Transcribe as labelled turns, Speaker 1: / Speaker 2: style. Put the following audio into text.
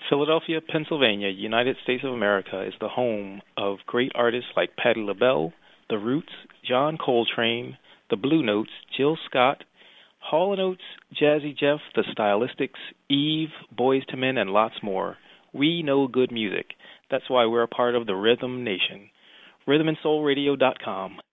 Speaker 1: Philadelphia, Pennsylvania, United States of America is the home of great artists like Patti LaBelle, The Roots, John Coltrane, The Blue Notes, Jill Scott, Hall & Oates, Jazzy Jeff, The Stylistics, Eve, Boyz II Men, and lots more. We know good music. That's why we're a part of the Rhythm Nation. RhythmandSoulRadio.com.